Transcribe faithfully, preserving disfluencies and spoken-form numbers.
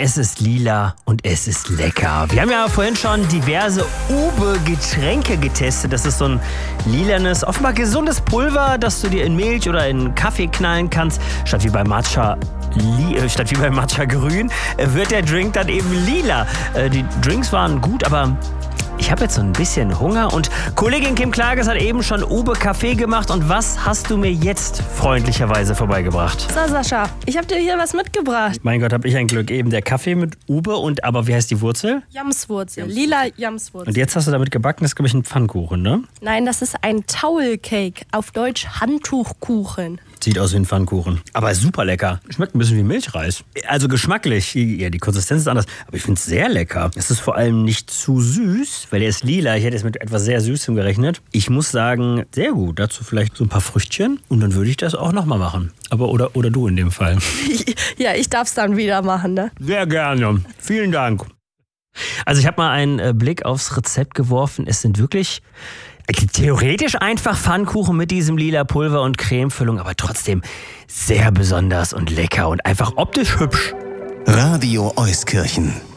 es ist lila und es ist lecker. Wir haben ja vorhin schon diverse Ube-Getränke getestet. Das ist so ein lilanes, offenbar gesundes Pulver, das du dir in Milch oder in Kaffee knallen kannst. Statt wie bei Matcha Li- äh, statt wie bei Matcha grün, äh, wird der Drink dann eben lila. Äh, die Drinks waren gut, aber ich habe jetzt so ein bisschen Hunger und Kollegin Kim Klages hat eben schon Ube-Kaffee gemacht. Und was hast du mir jetzt freundlicherweise vorbeigebracht? So, Sascha, ich habe dir hier was mitgebracht. Mein Gott, habe ich ein Glück. Eben der Kaffee mit Ube und, aber wie heißt die Wurzel? Jamswurzel, lila Jamswurzel. Und jetzt hast du damit gebacken, das ist, glaube ich, ein Pfannkuchen, ne? Nein, das ist ein Towel-Cake, auf Deutsch Handtuchkuchen. Sieht aus wie ein Pfannkuchen. Aber super lecker. Schmeckt ein bisschen wie Milchreis. Also geschmacklich. Ja, die Konsistenz ist anders. Aber ich finde es sehr lecker. Es ist vor allem nicht zu süß, weil der ist lila. Ich hätte jetzt mit etwas sehr Süßem gerechnet. Ich muss sagen, sehr gut. Dazu vielleicht so ein paar Früchtchen. Und dann würde ich das auch nochmal machen. Aber oder, oder du in dem Fall. Ja, ich darf es dann wieder machen, ne? Sehr gerne. Vielen Dank. Also ich habe mal einen Blick aufs Rezept geworfen. Es sind wirklich theoretisch einfach Pfannkuchen mit diesem lila Pulver und Cremefüllung, aber trotzdem sehr besonders und lecker und einfach optisch hübsch. Radio Euskirchen.